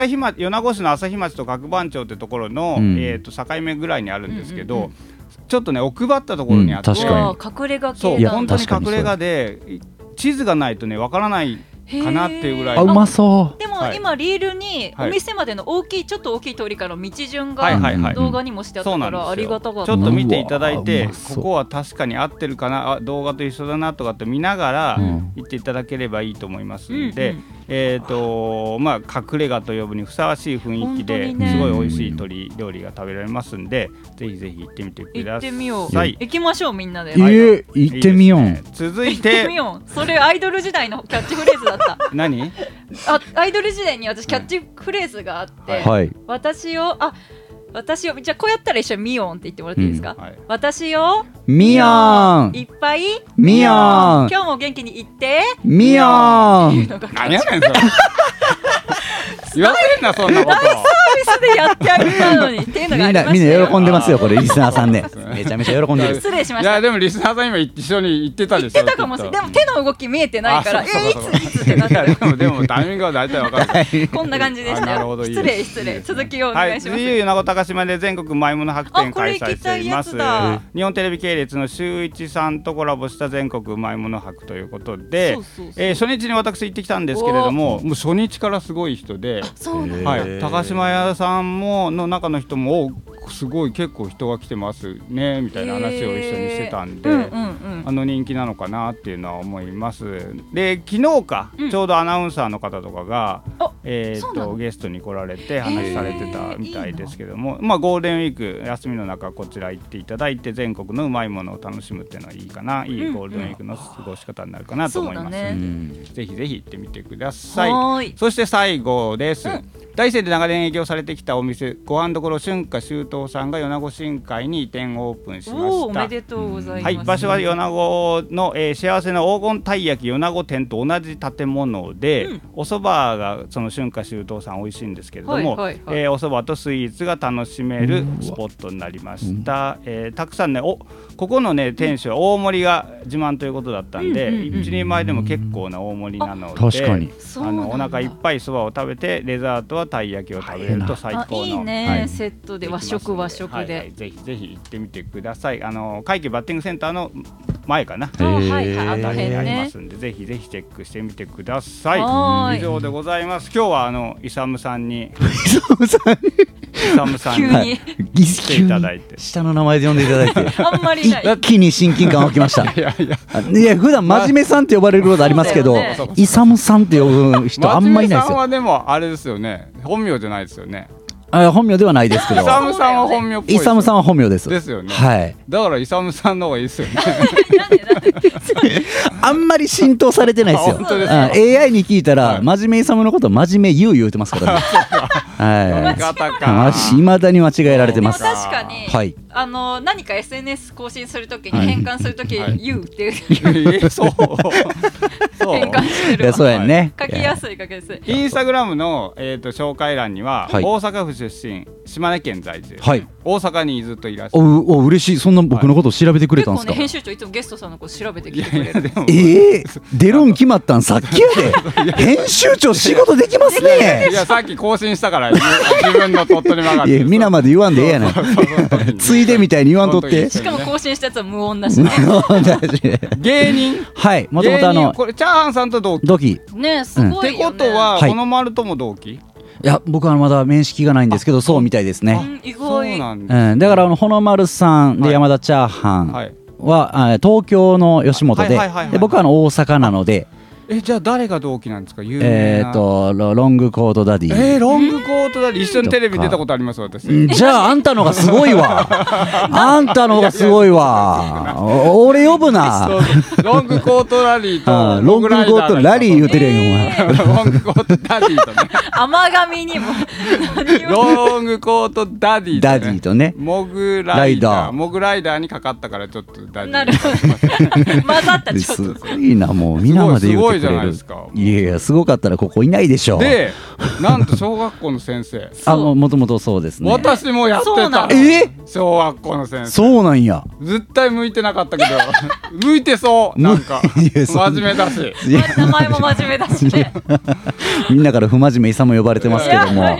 米子市の朝日町と角番町ってところの、境目ぐらいにあるんですけど、ちょっとね奥ばったところにあって、 確かに隠れ家系そう本当に隠れ家で地図がないとねわからないかなっていうぐらい。 うまそう。 でも今リールにお店までのちょっと大きい通りからの道順が動画にもしてあったからありがたかった。 ちょっと見ていただいて、ここは確かに合ってるかな、動画と一緒だなとかって見ながら行っていただければいいと思いますので、隠れ家と呼ぶにふさわしい雰囲気ですごい美味しい鶏料理が食べられますんで、ぜひぜひ行ってみてください。 行ってみよう。行きましょうみんなで。 行ってみよう。 続いてそれアイドル時代のキャッチフレーズだった。 何？ アイドル時代に私キャッチフレーズがあって、私をじゃあこうやったら一緒にミヨンって言ってもらっていいですか？私をミヨンいっぱいミヨン今日も元気に言ってミヨン。 何やねんそれ。言わせんなそんなこと。 大サービスでやってあげたのにっていうのがありましたよ。 みんな喜んでますよこれリスナーさんね。めちゃめちゃ喜んでる。 失礼しました。 いやでもリスナーさん今一緒に言ってたでしょ。 言ってたかもしれない。でも手の動き見えてないからいつってなってでもタイミングは大体分かる。 こんな感じでしたよ。失礼。続きをお願いします。 自由米子高島で全国舞物博展開催しています。日本テレビ系列の週一さんとコラボした全国舞物博ということで、初日に私行ってきたんですけれども、もう初日からすごい人で、高島屋さんの中の人もすごい結構人が来てますねみたいな話を一緒にしてたんで、人気なのかなっていうのは思います。で昨日か、ちょうどアナウンサーの方とかがゲストに来られて話されてたみたいですけども、ゴールデンウィーク休みの中こちら行っていただいて全国のうまいものを楽しむっていうのはいいかな、いいゴールデンウィークの過ごし方になるかなと思います。ぜひぜひ行ってみてください。そして最後です。大山で長年営業されてきたお店ごはんどころ春夏秋冬さんが米子新会に移転オープンしました。 おめでとうございます。 場所は米子の、幸せな黄金たい焼き米子店と同じ建物で、お蕎麦がその春夏秋冬さん美味しいんですけれども、お蕎麦とスイーツが楽しめるスポットになりました。たくさんねここのね店主は大盛りが自慢ということだったんで、一人前でも結構な大盛りなので、 確かにお腹いっぱい蕎麦を食べてデザートはたい焼きを食べると最高のいいね、セットで和食で、 ぜひぜひ行ってみてください。海家バッティングセンターの前かな、ありますんで、ぜひぜひチェックしてみてください。以上でございます。今日はイサムさんに来ていただいて、 下の名前で呼んでいただいてあんまりない一気に親近感湧きました。いや普段真面目さんって呼ばれることありますけど、イサムさんって呼ぶ人あんまりいないですよ。 真面目さんはでもあれですよね、本名じゃないですよね。 本名ではないですけど、 イサムさんは本名っぽい。 イサムさんは本名です。 ですよね。 はい。 だからイサムさんの方がいいですよね。 あんまり浸透されてないですよ。 本当ですか。 AI に聞いたら真面目イサムのこと真面目言うてますからね。はい。未だに間違えられてます。 確かに。 はい。 何か SNS 更新するときに変換するとき言うっていう。 そう。 変換してる。 そうやね。 書きやすい。 インスタグラムの紹介欄には大阪府出身、島根県在住、大阪にずっといらっしゃる。 お嬉しい。そんな僕のことを調べてくれたんですか。 編集長いつもゲストさんのこと調べてきてくれる。 出るん決まったんさっきやで。編集長仕事できますね。 いやさっき更新したから自分の鳥取曲がって。 皆まで言わんでええやな。ついでみたいに言わんとって。 しかも更新したやつは無音だしね。 芸人。 はい。もともとこれチャーハンさんと同期。 ね、すごいよね。 ってことはこの丸とも同期？ いや僕はまだ面識がないんですけど、そうみたいですね。 そうなんです。 だからほのまるさんで山田チャーハンは東京の吉本で、僕は大阪なので。 じゃあ誰が同期なんですか？有名なロングコートダディ。 ロングコートダディ一緒にテレビ出たことあります私。 じゃああんたのがすごいわ。あんたのがすごいわ。俺呼ぶな。 ロングコートラリーとロングコートラリー言うてるやんお前。 ロングコートダディとね。 甘髪にも。 ロングコートダディとね。 モグライダーにかかったからちょっとダディ。 なるほど。混ざったちょっと。 すごいなもう皆まで言うてくれる。いやすごかったらここいないでしょ。 でなんと小学校の先生。 もともとそうですね。 私もやってた。小学校の先生。 そうなんや。 絶対向いてなかったけど向いてそう。なんか真面目だし、 名前も真面目だしね。 みんなから不真面目イサム呼ばれてますけども。